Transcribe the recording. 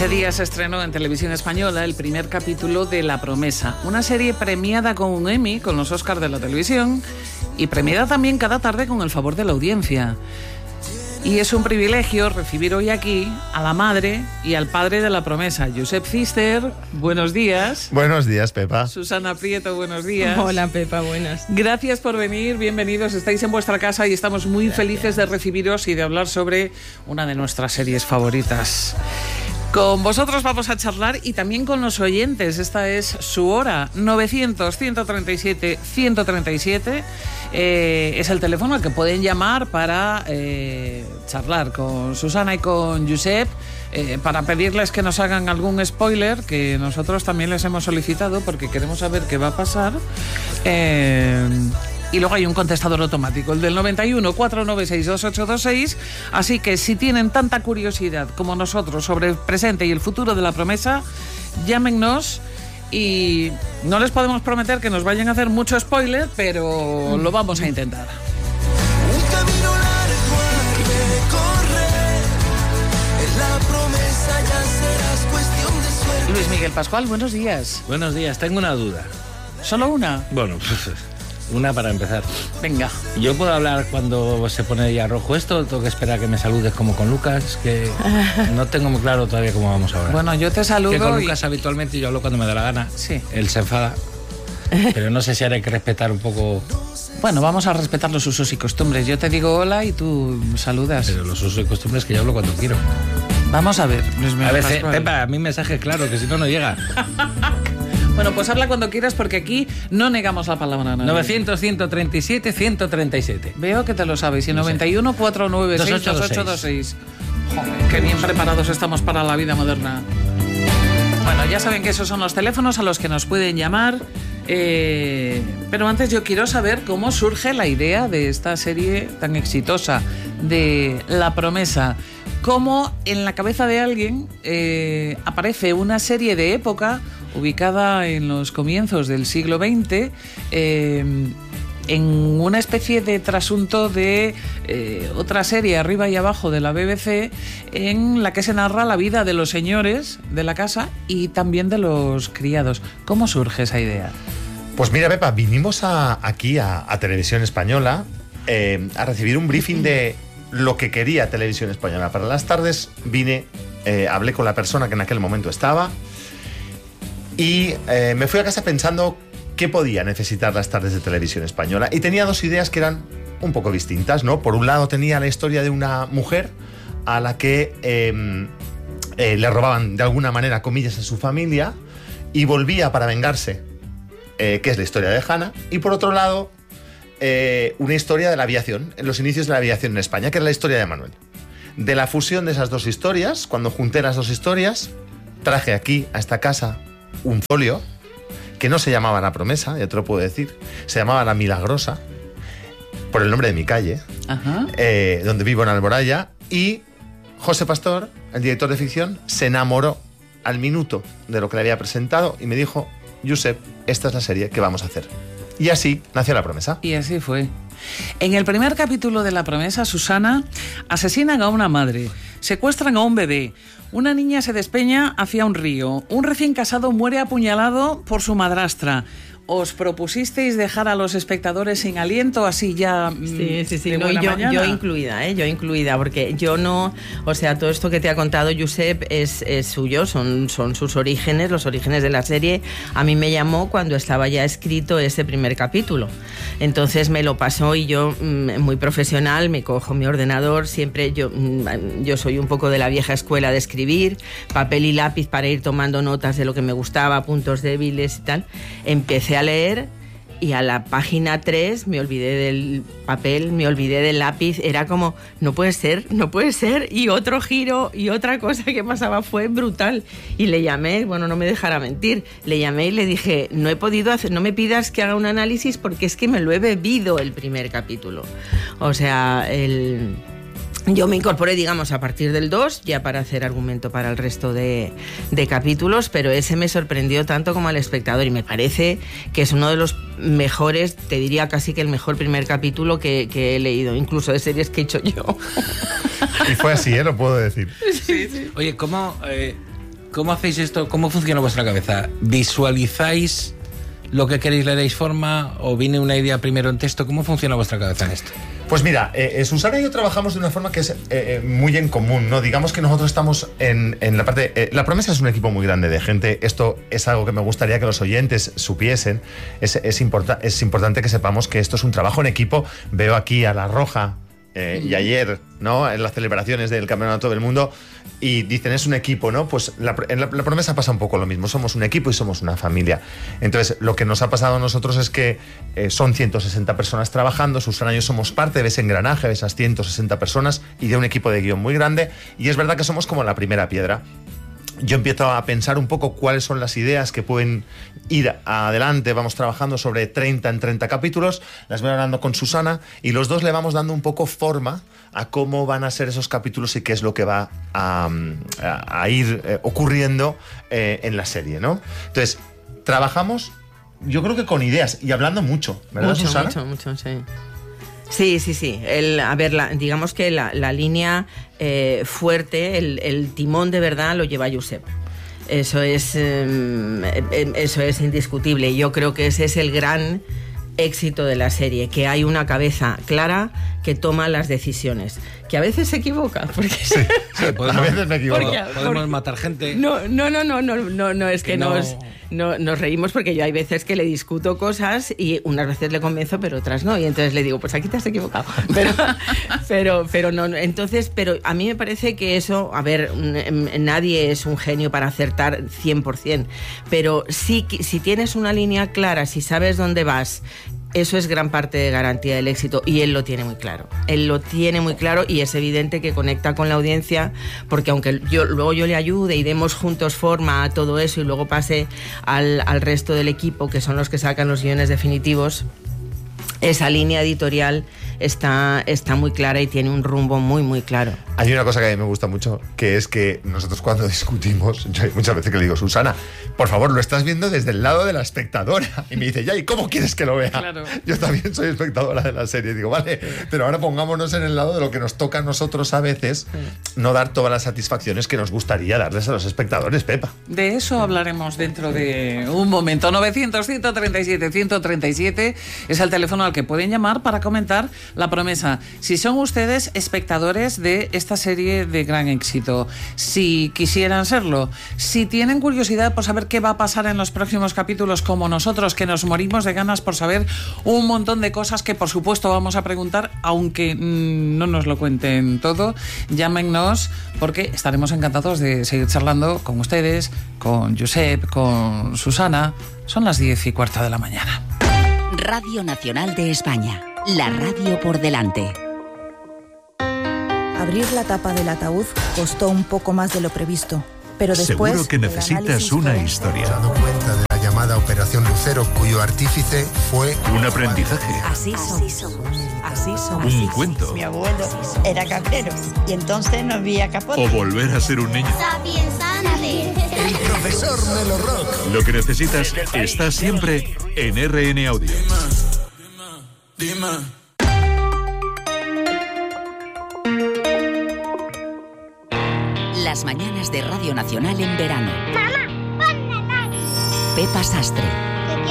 Ese día se estrenó en Televisión Española el primer capítulo de La Promesa, una serie premiada con un Emmy, con los Oscars de la televisión, y premiada también cada tarde con el favor de la audiencia. Y es un privilegio recibir hoy aquí a la madre y al padre de La Promesa, Josep Cister. Buenos días. Buenos días, Pepa. Susana Prieto, buenos días. Hola, Pepa, buenas. Gracias por venir, bienvenidos. Estáis en vuestra casa y estamos muy felices de recibiros y de hablar sobre una de nuestras series favoritas. Con vosotros vamos a charlar y también con los oyentes. Esta es su hora, 900-137-137. Es el teléfono al que pueden llamar para charlar con Susana y con Josep, para pedirles que nos hagan algún spoiler, que nosotros también les hemos solicitado porque queremos saber qué va a pasar. Y luego hay un contestador automático, el del 91 496 2826. Así que si tienen tanta curiosidad como nosotros sobre el presente y el futuro de La Promesa, llámennos. Y no les podemos prometer que nos vayan a hacer mucho spoiler, pero lo vamos a intentar. Un camino largo a recorrer, en La Promesa ya serás cuestión de suerte. Luis Miguel Pascual, buenos días. Buenos días, tengo una duda. ¿Solo una? Bueno, una para empezar. Venga. ¿Yo puedo hablar cuando se pone ya rojo esto o tengo que esperar a que me saludes como con Lucas? Que no tengo muy claro todavía cómo vamos a hablar. Bueno, yo te saludo. Que con Lucas habitualmente yo hablo cuando me da la gana. Sí. Él se enfada. Pero no sé si ahora hay que respetar un poco. Bueno, vamos a respetar los usos y costumbres. Yo te digo hola y tú saludas. Pero los usos y costumbres que yo hablo cuando quiero. Vamos a ver, Luis Miguel A veces, Pascual. Pepa, a mí mensaje claro, que si no, no llega. Bueno, pues habla cuando quieras porque aquí no negamos la palabra a nadie. 900-137-137. Veo que te lo sabes. Y 91 496 2826. Joder, qué bien preparados estamos para la vida moderna. Bueno, ya saben que esos son los teléfonos a los que nos pueden llamar. Pero antes yo quiero saber cómo surge la idea de esta serie tan exitosa de La Promesa. Cómo en la cabeza de alguien aparece una serie de época ubicada en los comienzos del siglo XX, en una especie de trasunto de otra serie arriba y abajo de la BBC, en la que se narra la vida de los señores de la casa y también de los criados. ¿Cómo surge esa idea? Pues mira, Pepa, vinimos aquí a Televisión Española a recibir un briefing de lo que quería Televisión Española. Para las tardes vine, hablé con la persona que en aquel momento estaba y me fui a casa pensando qué podía necesitar las tardes de Televisión Española. Y tenía dos ideas que eran un poco distintas, ¿no? Por un lado tenía la historia de una mujer a la que le robaban de alguna manera, comillas, a su familia y volvía para vengarse, que es la historia de Hannah. Y por otro lado, una historia de la aviación, en los inicios de la aviación en España, que era la historia de Manuel. De la fusión de esas dos historias, cuando junté las dos historias, traje aquí, a esta casa, un folio que no se llamaba La Promesa, ya te lo puedo decir, se llamaba La Milagrosa, por el nombre de mi calle, donde vivo en Alboraya, y José Pastor, el director de ficción, se enamoró al minuto de lo que le había presentado y me dijo: Josep, esta es la serie que vamos a hacer. Y así nació La Promesa. Y así fue. En el primer capítulo de La Promesa, Susana, asesinan a una madre, secuestran a un bebé, una niña se despeña hacia un río, un recién casado muere apuñalado por su madrastra. ¿Os propusisteis dejar a los espectadores sin aliento así ya? Sí. De No, buena mañana? yo incluida, porque yo no, o sea, todo esto que te ha contado Josep es suyo, son sus orígenes, los orígenes de la serie. A mí me llamó cuando estaba ya escrito ese primer capítulo. Entonces me lo pasó y yo, muy profesional, me cojo mi ordenador, siempre yo soy un poco de la vieja escuela de escribir, papel y lápiz para ir tomando notas de lo que me gustaba, puntos débiles y tal. Empecé a leer y a la página 3 me olvidé del papel, me olvidé del lápiz, era como, no puede ser, y otro giro y otra cosa que pasaba fue brutal. Y le llamé, bueno, no me dejará mentir, le llamé y le dije, no he podido hacer, no me pidas que haga un análisis porque es que me lo he bebido el primer capítulo. O sea, yo me incorporé, digamos, a partir del 2, ya para hacer argumento para el resto de capítulos, pero ese me sorprendió tanto como al espectador y me parece que es uno de los mejores, te diría casi que el mejor primer capítulo que he leído, incluso de series que he hecho yo. Y fue así, lo puedo decir. Sí. Oye, ¿cómo ¿Cómo hacéis esto? ¿Cómo funciona vuestra cabeza? ¿Visualizáis lo que queréis, le dais forma o viene una idea primero en texto? ¿Cómo funciona vuestra cabeza en esto? Pues mira, Susana y yo trabajamos de una forma que es muy en común, ¿no? Digamos que nosotros estamos en la parte... La Promesa es un equipo muy grande de gente. Esto es algo que me gustaría que los oyentes supiesen. Es importante que sepamos que esto es un trabajo en equipo. Veo aquí a La Roja y ayer, ¿no? En las celebraciones del Campeonato del Mundo, y dicen, es un equipo, ¿no? Pues en la Promesa pasa un poco lo mismo. Somos un equipo y somos una familia. Entonces, lo que nos ha pasado a nosotros es que son 160 personas trabajando. Susana y yo somos parte de ese engranaje de esas 160 personas y de un equipo de guión muy grande. Y es verdad que somos como la primera piedra. Yo empiezo a pensar un poco cuáles son las ideas que pueden ir adelante. Vamos trabajando sobre 30 en 30 capítulos, las voy hablando con Susana y los dos le vamos dando un poco forma a cómo van a ser esos capítulos y qué es lo que va a ir ocurriendo en la serie, ¿no? Entonces, trabajamos, yo creo que con ideas y hablando mucho, ¿verdad, Susana? Mucho, sí. Sí. Digamos que la línea fuerte, el timón de verdad lo lleva Josep. Eso es indiscutible. Yo creo que ese es el gran éxito de la serie, que hay una cabeza clara que toma las decisiones, que a veces se equivoca, porque sí, a veces me equivoco. Podemos matar gente. No, es que nos reímos porque yo hay veces que le discuto cosas y unas veces le convenzo, pero otras no, y entonces le digo, pues aquí te has equivocado. Pero no, entonces, pero a mí me parece que eso, a ver, nadie es un genio para acertar 100%, pero sí, si tienes una línea clara, si sabes dónde vas, eso es gran parte de garantía del éxito, y él lo tiene muy claro. Él lo tiene muy claro y es evidente que conecta con la audiencia, porque aunque luego yo le ayude y demos juntos forma a todo eso y luego pase al resto del equipo, que son los que sacan los guiones definitivos, esa línea editorial está muy clara y tiene un rumbo muy, muy claro. Hay una cosa que a mí me gusta mucho, que es que nosotros cuando discutimos, yo hay muchas veces que le digo, Susana, por favor, lo estás viendo desde el lado de la espectadora. Y me dice, ya, ¿y cómo quieres que lo vea? Claro. Yo también soy espectadora de la serie. Digo, vale, pero ahora pongámonos en el lado de lo que nos toca a nosotros a veces, no dar todas las satisfacciones que nos gustaría darles a los espectadores, Pepa. De eso hablaremos dentro de un momento. 900-137-137 es el teléfono al que pueden llamar para comentar La Promesa. Si son ustedes espectadores de esta serie de gran éxito, si quisieran serlo, si tienen curiosidad por saber qué va a pasar en los próximos capítulos, como nosotros, que nos morimos de ganas por saber un montón de cosas que por supuesto vamos a preguntar, aunque no nos lo cuenten todo, llámenos, porque estaremos encantados de seguir charlando con ustedes, con Josep, con Susana. Son las 10:15 de la mañana. Radio Nacional de España, la radio por delante. Abrir la tapa del ataúd costó un poco más de lo previsto, pero después... Seguro que necesitas una historia. Se ha dado cuenta de la llamada Operación Lucero, cuyo artífice fue... Un aprendizaje. Así somos. Un cuento. Mi abuelo era cabrero y entonces no había capote. O volver a ser un niño. El profesor Melo Rock. Lo que necesitas está siempre en RN Audio. Dime. Las mañanas de Radio Nacional en verano. Mamá, pon la radio. Pepa Sastre.